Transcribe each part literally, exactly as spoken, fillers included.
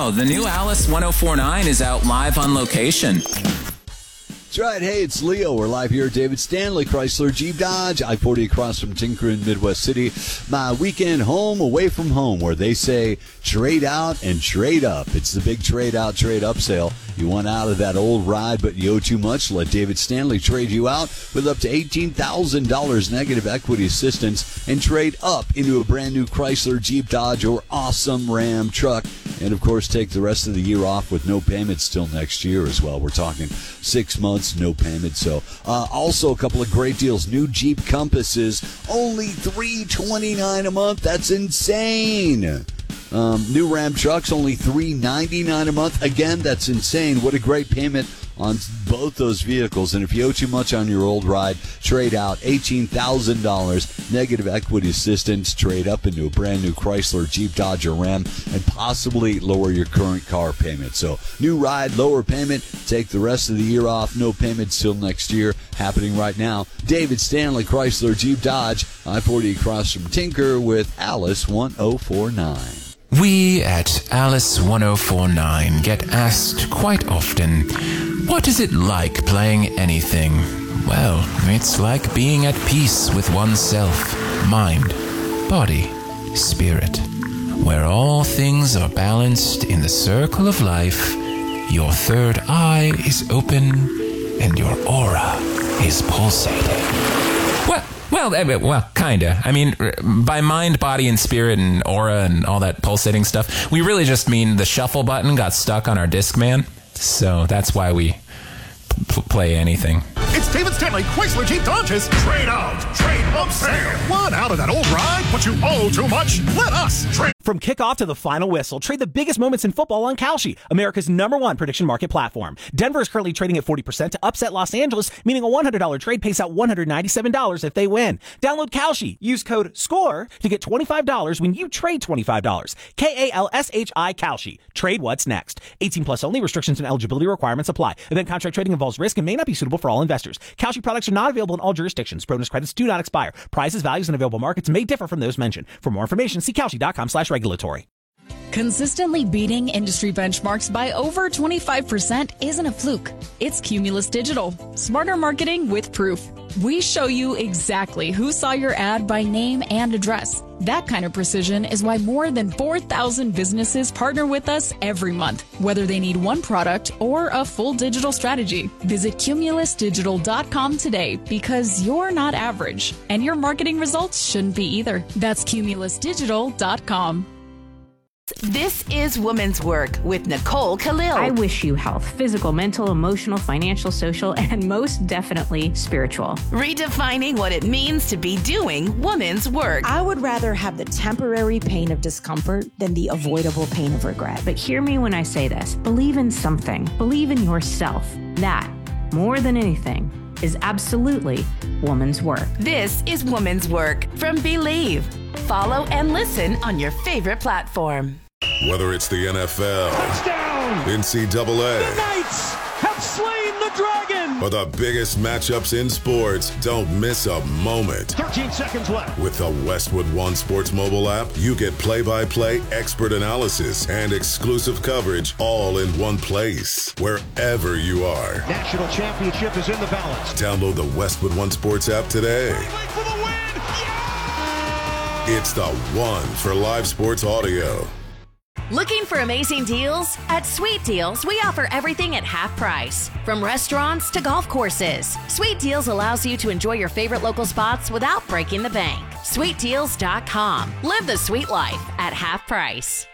now. The new Alice one oh four point nine is out live on location. That's right. Hey, it's Leo. We're live here at David Stanley Chrysler Jeep Dodge, I forty across from Tinker in Midwest City. My weekend home away from home, where they say trade out and trade up. It's the big trade out, trade up sale. You want out of that old ride, but you owe too much? Let David Stanley trade you out with up to eighteen thousand dollars negative equity assistance and trade up into a brand new Chrysler Jeep Dodge or awesome Ram truck. And, of course, take the rest of the year off with no payments till next year as well. We're talking six months, no payment. So, uh, also a couple of great deals. New Jeep Compasses, only three hundred twenty-nine dollars a month. That's insane. Um, new Ram trucks, only three hundred ninety-nine dollars a month. Again, that's insane. What a great payment on both those vehicles. And if you owe too much on your old ride, trade out eighteen thousand dollars negative equity assistance, trade up into a brand new Chrysler, Jeep, Dodge, or Ram, and possibly lower your current car payment. So new ride, lower payment, take the rest of the year off, no payments till next year, happening right now. David Stanley Chrysler Jeep Dodge, I forty across from Tinker with Alice one oh four point nine. We at Alice one oh four point nine get asked quite often, what is it like playing anything? Well, it's like being at peace with oneself, mind, body, spirit, where all things are balanced in the circle of life, your third eye is open, and your aura is pulsating. What? Well, well, kinda. I mean, by mind, body, and spirit, and aura, and all that pulsating stuff, we really just mean the shuffle button got stuck on our Discman, so that's why we p- play anything. It's David Stanley Chrysler Jeep Dodge's Trade Out, Trade Up Sale. Want out of that old ride, but you owe too much? Let us trade. From kickoff to the final whistle, trade the biggest moments in football on Kalshi, America's number one prediction market platform. Denver is currently trading at forty percent to upset Los Angeles, meaning a one hundred dollars trade pays out one hundred ninety-seven dollars if they win. Download Kalshi. Use code SCORE to get twenty-five dollars when you trade twenty-five dollars. K A L S H I Kalshi. Trade what's next. eighteen plus only. Restrictions and eligibility requirements apply. Event contract trading involves risk and may not be suitable for all investors. Kalshi products are not available in all jurisdictions. Bonus credits do not expire. Prices, values, and available markets may differ from those mentioned. For more information, see Kalshi.com slash regulatory. Consistently beating industry benchmarks by over twenty-five percent isn't a fluke. It's Cumulus Digital. Smarter marketing with proof. We show you exactly who saw your ad by name and address. That kind of precision is why more than four thousand businesses partner with us every month, whether they need one product or a full digital strategy. Visit cumulus digital dot com today, because you're not average, and your marketing results shouldn't be either. That's cumulus digital dot com. This is Woman's Work with Nicole Khalil. I wish you health, physical, mental, emotional, financial, social, and most definitely spiritual. Redefining what it means to be doing woman's work. I would rather have the temporary pain of discomfort than the avoidable pain of regret. But hear me when I say this. Believe in something. Believe in yourself. That, more than anything, is absolutely woman's work. This is Woman's Work from Believe. Follow and listen on your favorite platform. Whether it's the N F L, Touchdown! N C double A, The Knights have slain the dragon! or the biggest matchups in sports, don't miss a moment. thirteen seconds left. With the Westwood One Sports mobile app, you get play-by-play expert analysis and exclusive coverage all in one place, wherever you are. National championship is in the balance. Download the Westwood One Sports app today. For the win! It's the one for live sports audio. Looking for amazing deals? At Sweet Deals, we offer everything at half price. From restaurants to golf courses, Sweet Deals allows you to enjoy your favorite local spots without breaking the bank. sweet deals dot com. Live the sweet life at half price.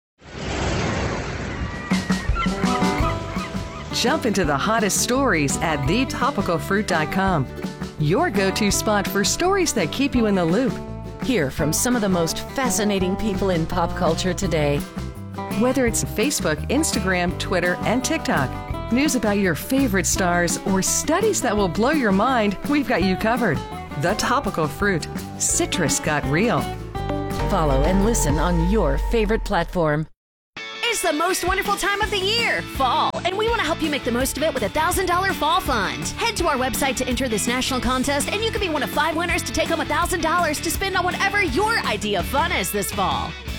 Jump into the hottest stories at the topical fruit dot com. Your go-to spot for stories that keep you in the loop. Hear from some of the most fascinating people in pop culture today. Whether it's Facebook, Instagram, Twitter, and TikTok, news about your favorite stars, or studies that will blow your mind, we've got you covered. The Topical Fruit. Citrus got real. Follow and listen on your favorite platform. It's the most wonderful time of the year, fall, and we want to help you make the most of it with a one thousand dollars Fall Fund. Head to our website to enter this national contest, and you could be one of five winners to take home one thousand dollars to spend on whatever your idea of fun is this fall.